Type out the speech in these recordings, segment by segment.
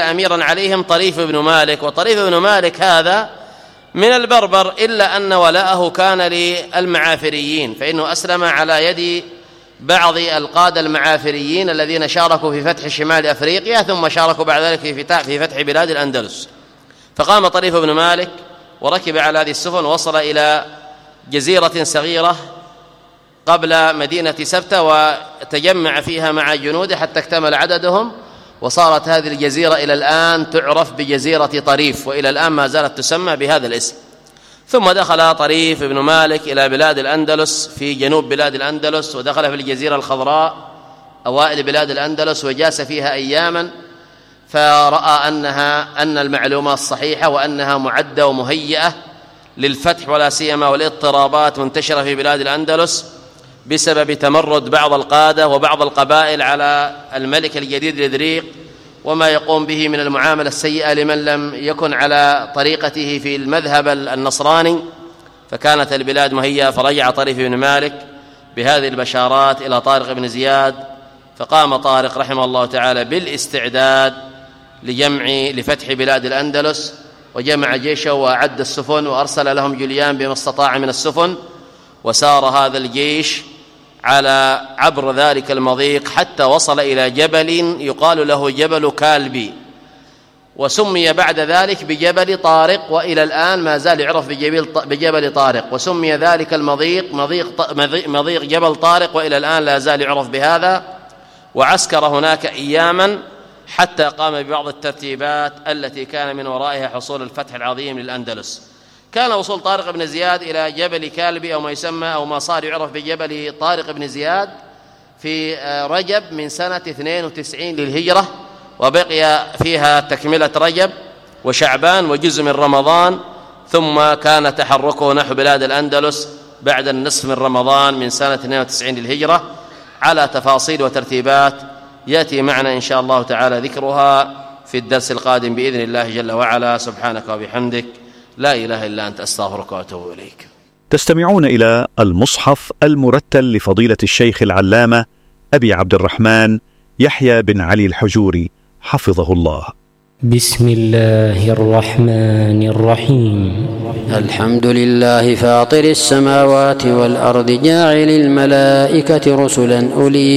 أميرا عليهم طريف بن مالك، وطريف بن مالك هذا من البربر، إلا أن ولاءه كان للمعافريين، فإنه أسلم على يد بعض القادة المعافريين الذين شاركوا في فتح شمال أفريقيا، ثم شاركوا بعد ذلك في فتح بلاد الأندلس. فقام طريف بن مالك وركب على هذه السفن ووصل إلى جزيرة صغيرة قبل مدينة سبتة، وتجمع فيها مع جنوده حتى اكتمل عددهم، وصارت هذه الجزيرة إلى الآن تعرف بجزيرة طريف، وإلى الآن ما زالت تسمى بهذا الاسم. ثم دخل طريف بن مالك إلى بلاد الأندلس في جنوب بلاد الأندلس، ودخل في الجزيرة الخضراء أوائل بلاد الأندلس، وجاس فيها أياما، فرأى أن المعلومة الصحيحة وأنها معدة ومهيئة للفتح، ولا سيما والاضطرابات منتشرة في بلاد الأندلس بسبب تمرد بعض القادة وبعض القبائل على الملك الجديد الإدريق، وما يقوم به من المعاملة السيئة لمن لم يكن على طريقته في المذهب النصراني. فكانت البلاد مهيئة، فرجع طريف بن مالك بهذه البشارات إلى طارق بن زياد، فقام طارق رحمه الله تعالى بالاستعداد لفتح بلاد الأندلس، وجمع جيشه وأعد السفن، وأرسل لهم جوليان بما استطاع من السفن، وسار هذا الجيش عبر ذلك المضيق حتى وصل إلى جبل يقال له جبل كالبي، وسمي بعد ذلك بجبل طارق، وإلى الآن ما زال يعرف بجبل طارق، وسمي ذلك المضيق مضيق جبل طارق، وإلى الآن لا زال يعرف بهذا. وعسكر هناك أياما حتى قام ببعض الترتيبات التي كان من ورائها حصول الفتح العظيم للأندلس. كان وصول طارق بن زياد إلى جبل كالبي أو ما يسمى أو ما صار يعرف بجبل طارق بن زياد في رجب من سنة 92 للهجرة، وبقي فيها تكملة رجب وشعبان وجزء من رمضان، ثم كان تحركه نحو بلاد الأندلس بعد النصف من رمضان من سنة 92 للهجرة على تفاصيل وترتيبات يأتي معنا إن شاء الله تعالى ذكرها في الدرس القادم بإذن الله جل وعلا. سبحانك وبحمدك، لا إله إلا أنت، أستغفرك وأتوب إليك. تستمعون إلى المصحف المرتل لفضيلة الشيخ العلامة أبي عبد الرحمن يحيى بن علي الحجوري حفظه الله. بسم الله الرحمن الرحيم. الحمد لله فاطر السماوات والأرض جاعل الملائكة رسلا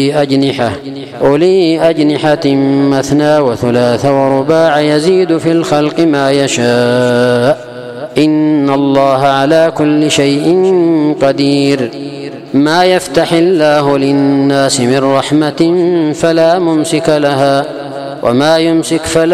أولي أجنحة مثنى وثلاث ورباع يزيد في الخلق ما يشاء إن الله على كل شيء قدير. ما يفتح الله للناس من رحمة فلا ممسك لها وما يمسك فلا